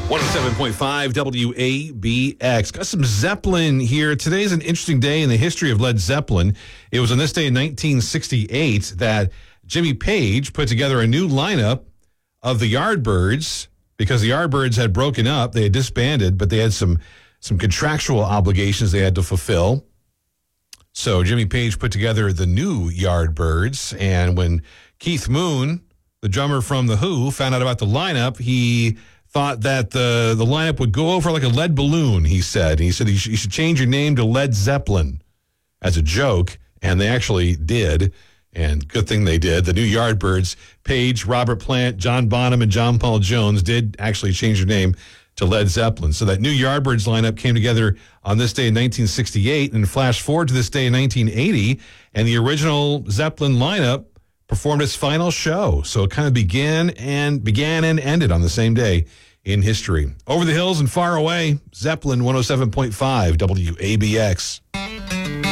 107.5 WABX. Got some Zeppelin here. Today's an interesting day in the history of Led Zeppelin. It was on this day in 1968 that Jimmy Page put together a new lineup of the Yardbirds because the Yardbirds had broken up. They had disbanded, but they had some contractual obligations they had to fulfill. So Jimmy Page put together the new Yardbirds, and when Keith Moon, the drummer from The Who, found out about the lineup, he thought that the lineup would go over like a lead balloon, he said. He said you should change your name to Led Zeppelin as a joke, and they actually did, and good thing they did. The new Yardbirds, Page, Robert Plant, John Bonham, and John Paul Jones did actually change their name to Led Zeppelin. So that new Yardbirds lineup came together on this day in 1968, and flash forward to this day in 1980, and the original Zeppelin lineup performed its final show. So it kind of began and ended on the same day in history. Over the hills and far away, Zeppelin 107.5 WABX.